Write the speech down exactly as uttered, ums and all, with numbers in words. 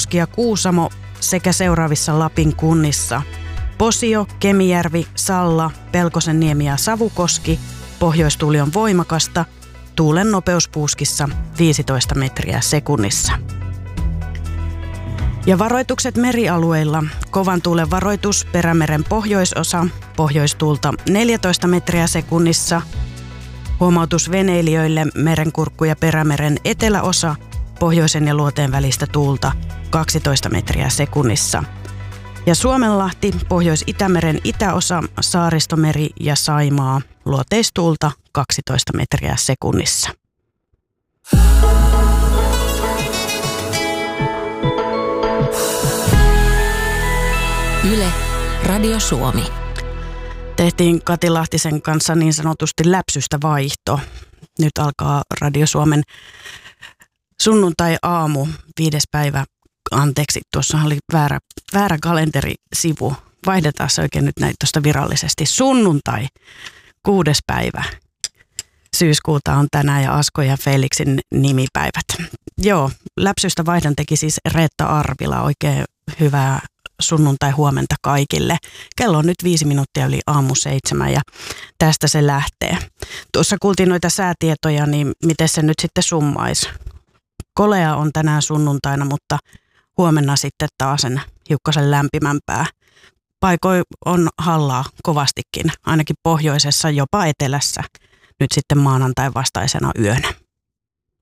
Savukoski ja Kuusamo sekä seuraavissa Lapin kunnissa: Posio, Kemijärvi, Salla, Pelkosenniemi ja Savukoski. Pohjoistuuli on voimakasta. Tuulen nopeus puuskissa viisitoista metriä sekunnissa. Ja varoitukset merialueilla. Kovan tuulen varoitus Perämeren pohjoisosa, pohjoistuulta neljätoista metriä sekunnissa. Huomautus veneilijöille Merenkurkku ja Perämeren eteläosa, pohjoisen ja luoteen välistä tuulta kaksitoista metriä sekunnissa. Ja Suomenlahti, Pohjois-Itämeren itäosa, Saaristomeri ja Saimaa, luoteistuulta kaksitoista metriä sekunnissa. Yle, Radio Suomi. Tehtiin Kati Lahtisen kanssa niin sanotusti läpsystä vaihto. Nyt alkaa Radio Suomen sunnuntai-aamu, viides päivä. Anteeksi, tuossa oli väärä, väärä kalenterisivu. Vaihdetaan se oikein nyt näin tuosta virallisesti. Sunnuntai, kuudes päivä. Syyskuuta on tänään ja Asko ja Felixin nimipäivät. Joo, läpsystä vaihdan teki siis Reetta Arvila. Oikein hyvää sunnuntai-huomenta kaikille. Kello on nyt viisi minuuttia yli aamu seitsemän ja tästä se lähtee. Tuossa kuultiin noita säätietoja, niin miten se nyt sitten summaisi? Kolea on tänään sunnuntaina, mutta huomenna sitten taas sen hiukkasen lämpimämpää. Paikoin on hallaa kovastikin, ainakin pohjoisessa, jopa etelässä, nyt sitten maanantain vastaisena yönä.